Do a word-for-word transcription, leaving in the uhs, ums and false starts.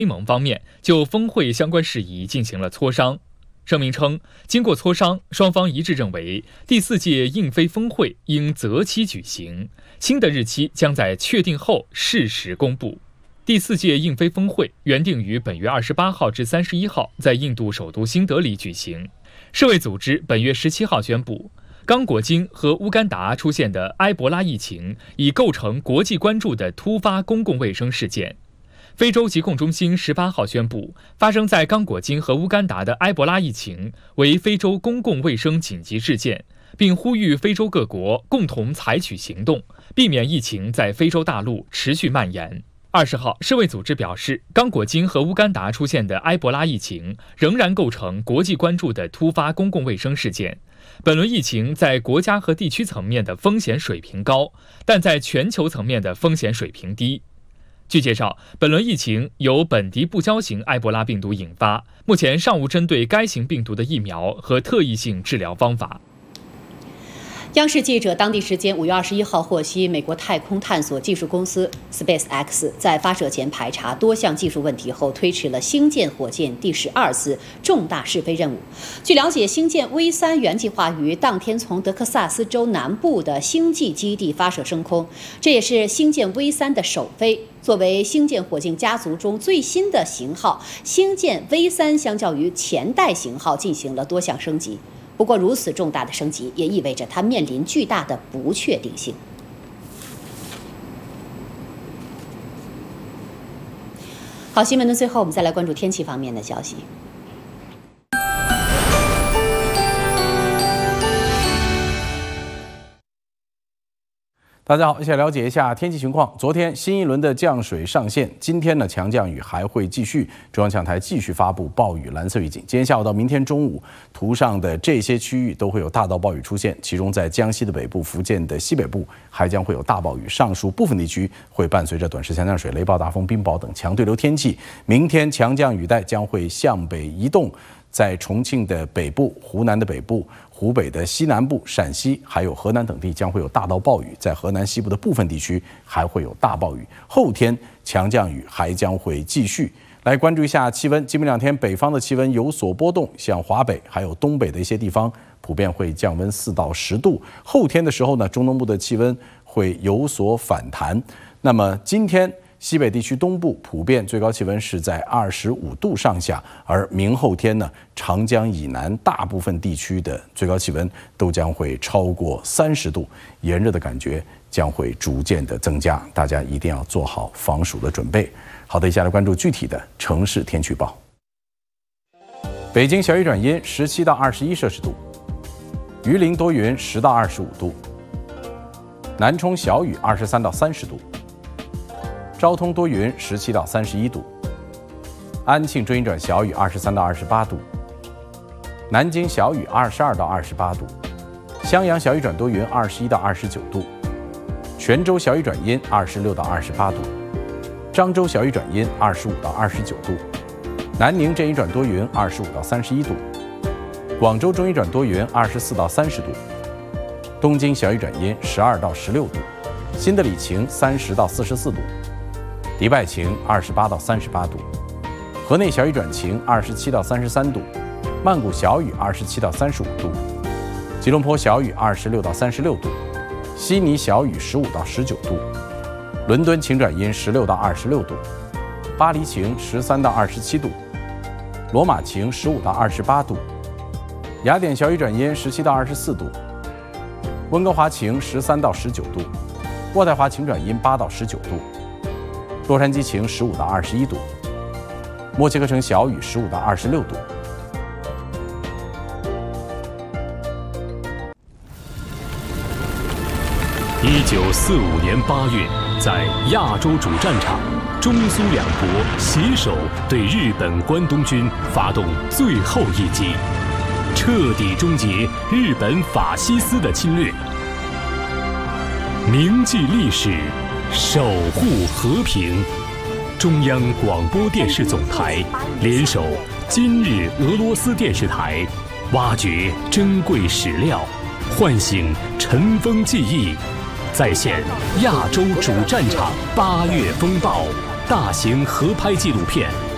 欧盟方面就峰会相关事宜进行了磋商。声明称，经过磋商，双方一致认为第四届印非峰会应择期举行，新的日期将在确定后适时公布。第四届印非峰会原定于本月二十八号至三十一号在印度首都新德里举行。世卫组织本月十七号宣布，刚果金和乌干达出现的埃博拉疫情已构成国际关注的突发公共卫生事件。非洲疾控中心十八号宣布，发生在刚果金和乌干达的埃博拉疫情为非洲公共卫生紧急事件，并呼吁非洲各国共同采取行动，避免疫情在非洲大陆持续蔓延。二十号，世卫组织表示，刚果金和乌干达出现的埃博拉疫情仍然构成国际关注的突发公共卫生事件。本轮疫情在国家和地区层面的风险水平高，但在全球层面的风险水平低。据介绍，本轮疫情由本地不交型埃博拉病毒引发，目前尚无针对该型病毒的疫苗和特异性治疗方法。 央视记者当地时间五月二十一号获悉，美国太空探索技术公司 SpaceX 在发射前排查多项技术问题后，推迟了星舰火箭第十二次重大试飞任务。据了解，星舰 V 三原计划于当天从德克萨斯州南部的星际基地发射升空，这也是星舰 V 三的首飞。作为星舰火箭家族中最新的型号，星舰 V 三相较于前代型号进行了多项升级。不过，如此重大的升级也意味着它面临巨大的不确定性。好，新闻的最后，我们再来关注天气方面的消息。 大家好，一起来了解一下天气情况。昨天新一轮的降水上线，今天呢强降雨还会继续，中央气象台继续发布暴雨蓝色预警。今天下午到明天中午，图上的这些区域都会有大到暴雨出现，其中在江西的北部、福建的西北部还将会有大暴雨。上述部分地区会伴随着短时强降水、雷暴、大风、冰雹等强对流天气。明天强降雨带将会向北移动，在重庆的北部、湖南的北部、湖北的西南部、陕西还有河南等地将会有大到暴雨，在河南西部的部分地区还会有大暴雨。后天强降雨还将会继续。来关注一下气温，今明两天北方的气温有所波动，像华北还有东北的一些地方普遍会降温四到十度。后天的时候呢，中东部的气温会有所反弹。那么今天西北地区东部普遍最高气温是在二十五度上下，而明后天呢，长江以南大部分地区的最高气温都将会超过三十度，炎热的感觉将会逐渐的增加，大家一定要做好防暑的准备。好的，接下来关注具体的城市天气预报。北京小雨转阴，十七到二十一摄氏度；榆林多云，十到二十五度；南充小雨，二十三到三十度。昭通多云，十七到三十一度；安庆阵雨转小雨，二十三到二十八度；南京小雨，二十二到二十八度；襄阳小雨转多云，二十一到二十九度；泉州小雨转阴，二十六到二十八度；漳州小雨转阴，二十五到二十九度；南宁阵雨转多云，二十五到三十一度；广州阵雨转多云，二十四到三十度；东京小雨转阴，十二到十六度；新德里晴，三十到四十四度；迪拜晴，二十八到三十八度；河内小雨转晴，二十七到三十三度；曼谷小雨，二十七到三十五度；吉隆坡小雨，二十六到三十六度；悉尼小雨，十五到十九度；伦敦晴转阴，十六到二十六度；巴黎晴，十三到二十七度；罗马晴，十五到二十八度；雅典小雨转阴，十七到二十四度；温哥华晴，十三到十九度；渥太华晴转阴，八到十九度；洛杉矶晴，十五到二十一度；墨西哥城小雨，十五到二十六度。 一九四五年八月，在亚洲主战场，中苏两国携手对日本关东军发动最后一击，彻底终结日本法西斯的侵略，铭记历史，守护和平。中央广播电视总台联手今日俄罗斯电视台，挖掘珍贵史料，唤醒尘封记忆，再现亚洲主战场八月风暴大型合拍纪录片